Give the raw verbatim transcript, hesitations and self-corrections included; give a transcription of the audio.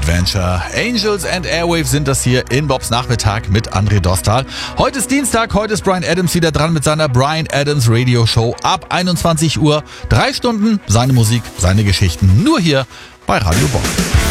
Adventure. Angels and Airwaves sind das hier in Bobs Nachmittag mit André Dostal. Heute ist Dienstag, heute ist Bryan Adams wieder dran mit seiner Bryan Adams Radio Show ab einundzwanzig Uhr. Drei Stunden, seine Musik, seine Geschichten, nur hier bei Radio Bob.